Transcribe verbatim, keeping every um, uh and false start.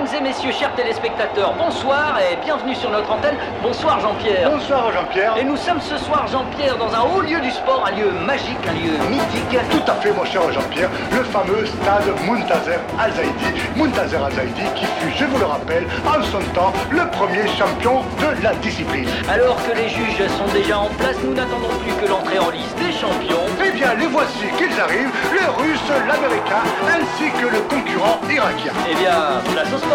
Mesdames et messieurs, chers téléspectateurs, bonsoir et bienvenue sur notre antenne. Bonsoir Jean-Pierre. Bonsoir Jean-Pierre. Et nous sommes ce soir, Jean-Pierre, dans un haut lieu du sport, un lieu magique, un lieu mythique. Tout à fait, mon cher Jean-Pierre, le fameux stade Muntazer Al-Zaidi. Muntazer Al-Zaidi qui fut, je vous le rappelle, en son temps, le premier champion de la discipline. Alors que les juges sont déjà en place, nous n'attendons plus que l'entrée en lice des champions. Eh bien, les voici qu'ils arrivent, les Russes, l'Américain, ainsi que le concurrent irakien. Eh bien, place au sport.